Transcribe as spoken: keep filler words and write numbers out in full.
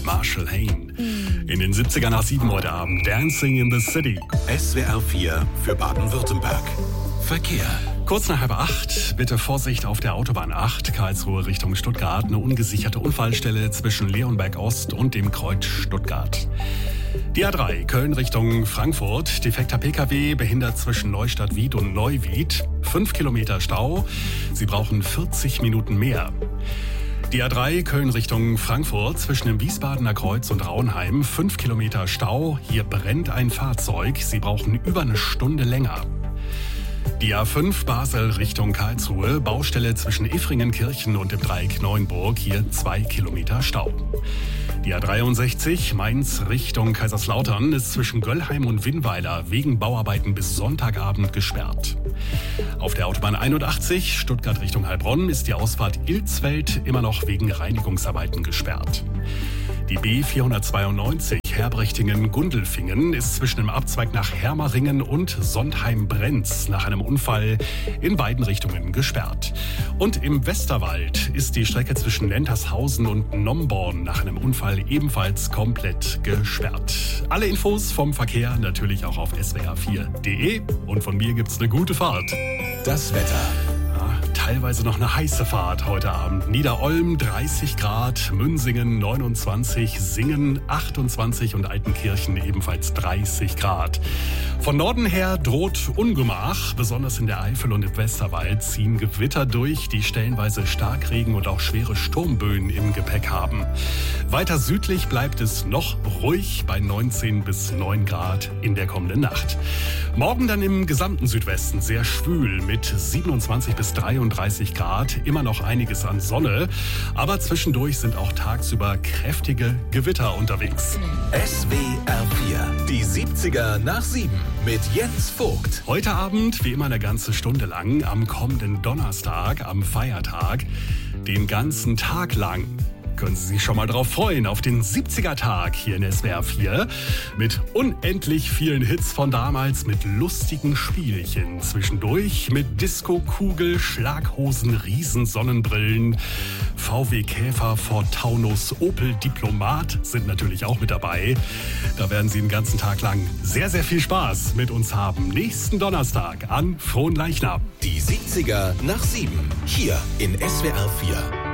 Marshall Hayne. In den siebziger nach sieben heute Abend Dancing in the City. S W R vier für Baden-Württemberg. Verkehr. Kurz nach halb acht, bitte Vorsicht auf der Autobahn acht, Karlsruhe Richtung Stuttgart. Eine ungesicherte Unfallstelle zwischen Leonberg Ost und dem Kreuz Stuttgart. Die A drei, Köln Richtung Frankfurt. Defekter Pkw behindert zwischen Neustadt-Wied und Neuwied. Fünf Kilometer Stau. Sie brauchen vierzig Minuten mehr. Die A drei, Köln Richtung Frankfurt. Zwischen dem Wiesbadener Kreuz und Raunheim. Fünf Kilometer Stau. Hier brennt ein Fahrzeug. Sie brauchen über eine Stunde länger. Die A fünf Basel Richtung Karlsruhe, Baustelle zwischen Iffringenkirchen und dem Dreieck Neuenburg, hier zwei Kilometer Stau. Die A dreiundsechzig Mainz Richtung Kaiserslautern ist zwischen Göllheim und Winnweiler wegen Bauarbeiten bis Sonntagabend gesperrt. Auf der Autobahn einundachtzig Stuttgart Richtung Heilbronn ist die Ausfahrt Ilsfeld immer noch wegen Reinigungsarbeiten gesperrt. Die B vierhundertzweiundneunzig Herbrechtingen-Gundelfingen ist zwischen dem Abzweig nach Hermeringen und Sondheim-Brenz nach einem Unfall in beiden Richtungen gesperrt. Und im Westerwald ist die Strecke zwischen Nentershausen und Nomborn nach einem Unfall ebenfalls komplett gesperrt. Alle Infos vom Verkehr natürlich auch auf S W R vier punkt de und von mir gibt's eine gute Fahrt. Das Wetter. Teilweise noch eine heiße Fahrt heute Abend. Niederolm dreißig Grad, Münsingen neunundzwanzig, Singen achtundzwanzig und Altenkirchen ebenfalls dreißig Grad. Von Norden her droht Ungemach. Besonders in der Eifel und im Westerwald ziehen Gewitter durch, die stellenweise Starkregen und auch schwere Sturmböen im Gepäck haben. Weiter südlich bleibt es noch ruhig bei neunzehn bis neun Grad in der kommenden Nacht. Morgen dann im gesamten Südwesten sehr schwül mit siebenundzwanzig bis dreiunddreißig Grad. Immer noch einiges an Sonne, aber zwischendurch sind auch tagsüber kräftige Gewitter unterwegs. S W R vier, die siebziger nach sieben mit Jens Vogt. Heute Abend, wie immer eine ganze Stunde lang, am kommenden Donnerstag, am Feiertag, den ganzen Tag lang. Können Sie sich schon mal drauf freuen, auf den siebziger-Tag hier in S W R vier mit unendlich vielen Hits von damals, mit lustigen Spielchen zwischendurch, mit Disco-Kugel, Schlaghosen, Riesensonnenbrillen, V W Käfer, Ford Taunus, Opel Diplomat sind natürlich auch mit dabei. Da werden Sie den ganzen Tag lang sehr, sehr viel Spaß mit uns haben. Nächsten Donnerstag an Frohnleichnam. Die siebziger nach sieben, hier in S W R vier.